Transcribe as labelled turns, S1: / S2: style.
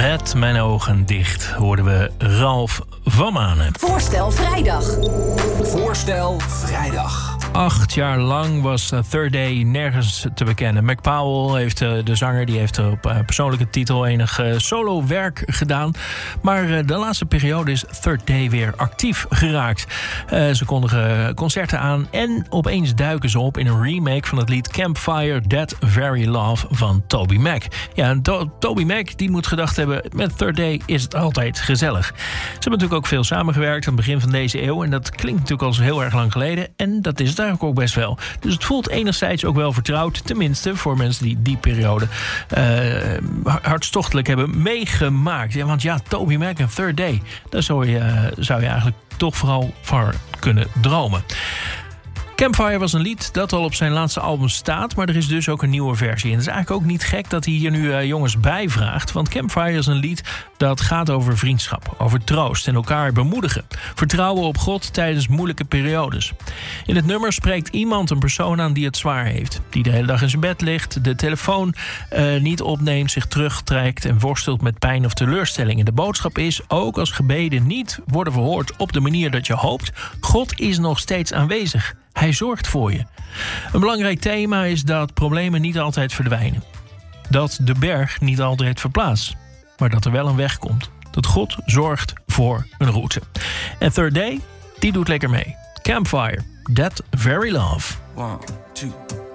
S1: Met mijn ogen dicht hoorden we Ralph van Manen.
S2: Voorstel vrijdag.
S3: Voorstel vrijdag.
S1: 8 jaar lang was Third Day nergens te bekennen. Mac Powell heeft de zanger, die heeft op persoonlijke titel enig solo-werk gedaan. Maar de laatste periode is Third Day weer actief geraakt. Ze kondigen concerten aan en opeens duiken ze op in een remake van het lied Campfire That Very Love van Toby Mac. Ja, en Toby Mac die moet gedacht hebben, met Third Day is het altijd gezellig. Ze hebben natuurlijk ook veel samengewerkt aan het begin van deze eeuw. En dat klinkt natuurlijk al heel erg lang geleden. En dat is het eigenlijk ook best wel. Dus het voelt enerzijds ook wel vertrouwd. Tenminste voor mensen die die periode hartstochtelijk hebben meegemaakt. Ja, want ja, Toby Mac en Third Day. Daar zou je eigenlijk toch vooral van kunnen dromen. Campfire was een lied dat al op zijn laatste album staat, maar er is dus ook een nieuwe versie. En het is eigenlijk ook niet gek dat hij hier nu jongens bij vraagt, want Campfire is een lied dat gaat over vriendschap, over troost en elkaar bemoedigen. Vertrouwen op God tijdens moeilijke periodes. In het nummer spreekt iemand een persoon aan die het zwaar heeft. Die de hele dag in zijn bed ligt, de telefoon niet opneemt, zich terugtrekt en worstelt met pijn of teleurstellingen. De boodschap is, ook als gebeden niet worden verhoord op de manier dat je hoopt, God is nog steeds aanwezig. Hij zorgt voor je. Een belangrijk thema is dat problemen niet altijd verdwijnen. Dat de berg niet altijd verplaatst. Maar dat er wel een weg komt. Dat God zorgt voor een route. En Third Day, die doet lekker mee. Campfire, That Very Love.
S3: 1, 2